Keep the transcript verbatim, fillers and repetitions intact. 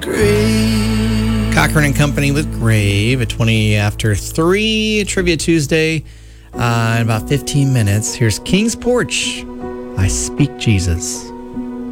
Grave. Cochran and Company with Grave at twenty after three. Trivia Tuesday uh, in about fifteen minutes. Here's King's Porch. I Speak Jesus.